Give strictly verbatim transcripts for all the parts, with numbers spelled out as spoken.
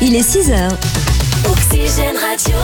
Il est six heures. Oxygène Radio.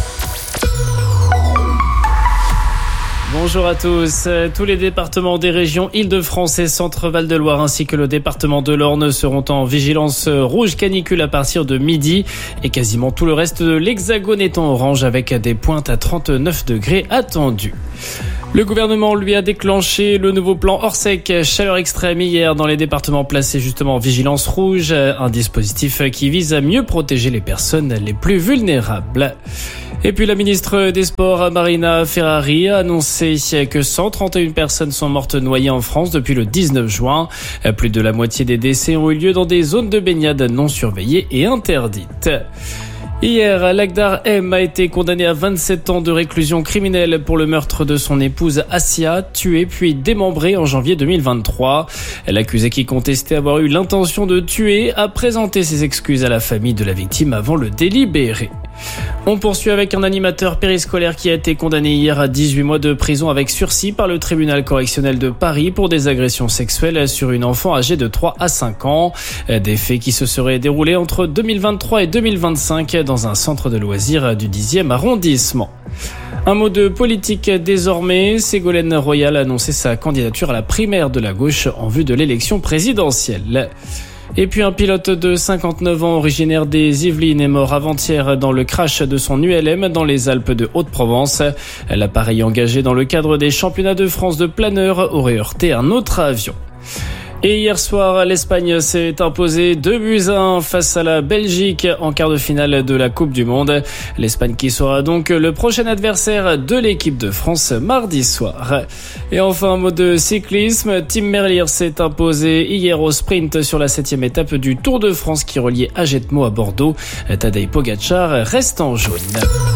Bonjour à tous. Tous les départements des régions Île-de-France et Centre-Val de Loire ainsi que le département de l'Orne seront en vigilance rouge canicule à partir de midi et quasiment tout le reste de l'Hexagone est en orange avec des pointes à trente-neuf degrés attendues. Le gouvernement lui a déclenché le nouveau plan Orsec chaleur extrême hier dans les départements placés justement en vigilance rouge, un dispositif qui vise à mieux protéger les personnes les plus vulnérables. Et puis la ministre des Sports, Marina Ferrari, a annoncé que cent trente et une personnes sont mortes noyées en France depuis le dix-neuf juin. Plus de la moitié des décès ont eu lieu dans des zones de baignade non surveillées et interdites. Hier, Lakhdar M a été condamné à vingt-sept ans de réclusion criminelle pour le meurtre de son épouse Assia, tuée puis démembrée en janvier deux mille vingt-trois. L'accusé qui contestait avoir eu l'intention de tuer a présenté ses excuses à la famille de la victime avant le délibéré. On poursuit avec un animateur périscolaire qui a été condamné hier à dix-huit mois de prison avec sursis par le tribunal correctionnel de Paris pour des agressions sexuelles sur une enfant âgée de trois à cinq ans. Des faits qui se seraient déroulés entre deux mille vingt-trois et deux mille vingt-cinq dans un centre de loisirs du dixième arrondissement. Un mot de politique désormais. Ségolène Royal a annoncé sa candidature à la primaire de la gauche en vue de l'élection présidentielle. Et puis un pilote de cinquante-neuf ans originaire des Yvelines est mort avant-hier dans le crash de son U L M dans les Alpes de Haute-Provence. L'appareil engagé dans le cadre des championnats de France de planeur aurait heurté un autre avion. Et hier soir, l'Espagne s'est imposée deux buts à un face à la Belgique en quart de finale de la Coupe du Monde. L'Espagne qui sera donc le prochain adversaire de l'équipe de France mardi soir. Et enfin, un mot de cyclisme. Tim Merlier s'est imposé hier au sprint sur la septième étape du Tour de France qui reliait Ajetmo à Bordeaux. Tadej Pogačar reste en jaune.